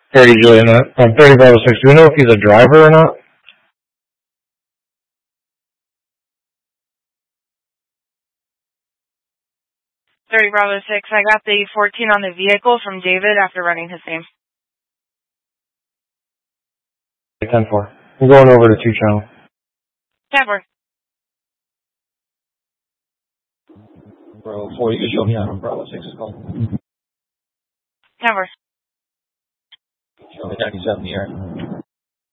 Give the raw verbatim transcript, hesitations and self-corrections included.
thirty Juliet, um, thirty Bravo six. Do we know if he's a driver or not? thirty Bravo six, I got the fourteen on the vehicle from David after running his name. ten four. I'm going over to two channel. ten four. Bravo four, you can show me on Bravo six is called. ten four. Show me ninety-seven here.